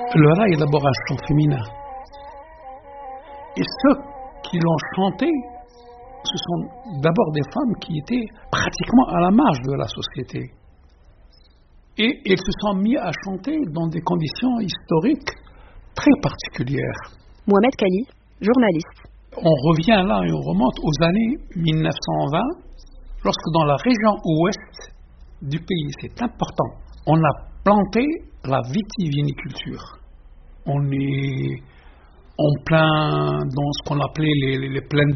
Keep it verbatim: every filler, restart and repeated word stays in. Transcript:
Le rail est d'abord un chant féminin. Et ceux qui l'ont chanté, ce sont d'abord des femmes qui étaient pratiquement à la marge de la société. Et ils se sont mis à chanter dans des conditions historiques très particulières. Mohamed Kali, journaliste. On revient là et on remonte aux années mille neuf cent vingt, lorsque dans la région ouest du pays, c'est important, on a planté la vitiviniculture. On est en plein dans ce qu'on appelait les, les, les plaines